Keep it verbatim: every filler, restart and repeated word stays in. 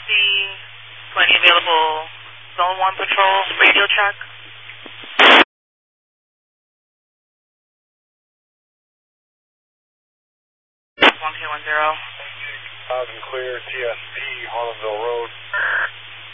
see plenty available Zone one Patrol radio check. one K one zero. Loud and clear, T S P, Harlanville Road.